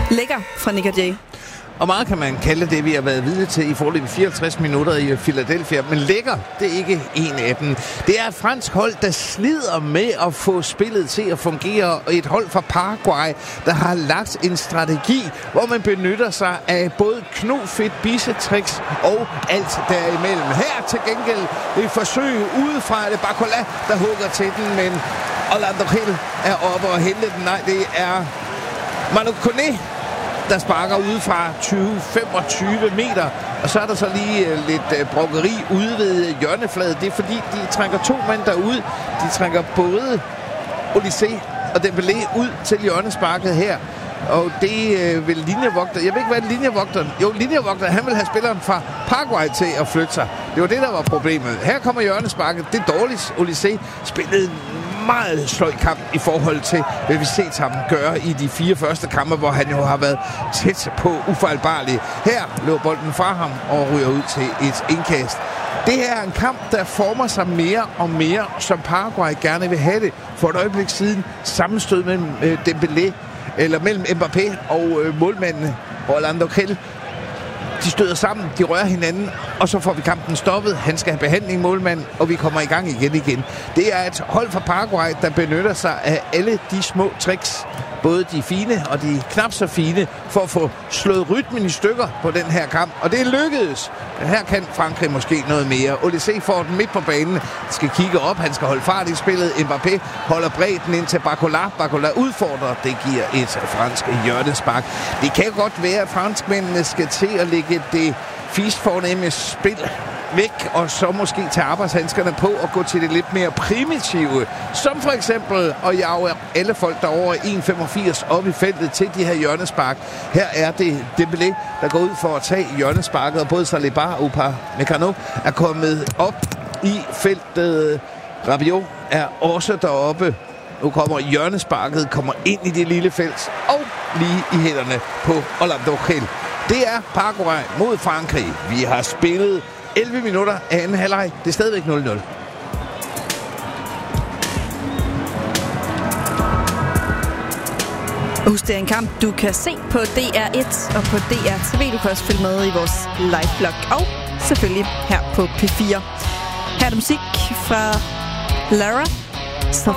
Lækker fra Nick og Jay. Og meget kan man kalde det, vi har været vidne til i forløbet 54 minutter i Philadelphia. Men lækker, det er ikke en af dem. Det er et fransk hold, der slider med at få spillet til at fungere. Et hold fra Paraguay, der har lagt en strategi, hvor man benytter sig af både knofedt, bisetricks og alt derimellem. Her til gengæld et forsøg udefra det Barcola, der hugger til den, men Orlando Gil er oppe og hente den. Nej, det er Manu Koné, der sparker ude fra 20-25 meter. Og så er der så lige lidt brokkeri ude ved hjørnefladet. Det er fordi, de trækker 2 mand derud. De trækker både Olysée og Dembélé ud til hjørnesparket her. Og det vil linjevogter. Jeg ved ikke, hvad linjevogteren... Jo, linjevogteren, han vil have spilleren fra Paraguay til at flytte sig. Det var det, der var problemet. Her kommer hjørnesparket. Det er dårligt. Olysée spillede meget sløj kamp i forhold til, hvad vi set ham gøre i de 4 første kampe, hvor han jo har været tæt på ufejlbarlig. Her løber bolden fra ham og ryger ud til et indkast. Det her er en kamp, der former sig mere og mere, som Paraguay gerne vil have det. For et øjeblik siden sammenstød mellem Dembélé, eller mellem Mbappé og målmanden Orlando Gil. De støder sammen, de rører hinanden, og så får vi kampen stoppet. Han skal have behandling, målmand, og vi kommer i gang igen. Det er et hold fra Paraguay, der benytter sig af alle de små tricks, både de fine og de knap så fine, for at få slået rytmen i stykker på den her kamp. Og det er lykkedes. Her kan Frankrig måske noget mere. Olysée får den midt på banen, skal kigge op, han skal holde fart i spillet. Mbappé holder bredden ind til Barcola. Barcola udfordrer, det giver et fransk hjørnespark. Det kan godt være, at franskmændene skal til at lægge det fornemme spil væk, og så måske tage arbejdshandskerne på og gå til det lidt mere primitive, som for eksempel at jage alle folk derovre 1,85 op i feltet til de her hjørnespark. Her er det Dembélé, der går ud for at tage hjørnesparket, og både Saliba og Upamecano er kommet op i feltet. Rabiot er også deroppe. Nu kommer hjørnesparket, kommer ind i det lille felt, og lige i hænderne på Orlando Gil. Det er Paraguay mod Frankrig. Vi har spillet 11 minutter af anden halvleg. Det er stadigvæk 0-0. Husk, det er en kamp, du kan se på DR1 og på DR TV. Du kan også følge med i vores live-blog og selvfølgelig her på P4. Her er der musik fra Lara.